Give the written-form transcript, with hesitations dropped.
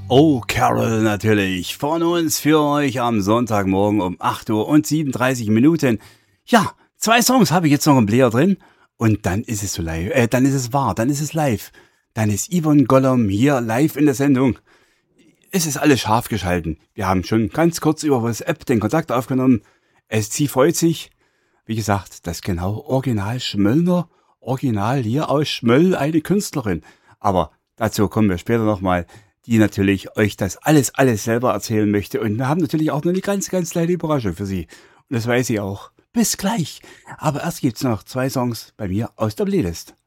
Oh, Carol natürlich. Von uns für euch am Sonntagmorgen um 8 Uhr und 37 Minuten. Ja, 2 Songs habe ich jetzt noch im Player drin. Und dann ist es so live, dann ist es wahr, dann ist es live. Dann ist Yvonne Gollum hier live in der Sendung. Es ist alles scharf geschalten. Wir haben schon ganz kurz über WhatsApp den Kontakt aufgenommen. Sie freut sich. Wie gesagt, das ist genau Original Schmöllner. Original hier aus Schmöll, eine Künstlerin. Aber dazu kommen wir später nochmal, die natürlich euch das alles selber erzählen möchte. Und wir haben natürlich auch noch eine ganz kleine Überraschung für sie. Und das weiß sie auch. Bis gleich. Aber erst gibt's noch 2 Songs bei mir aus der Playlist.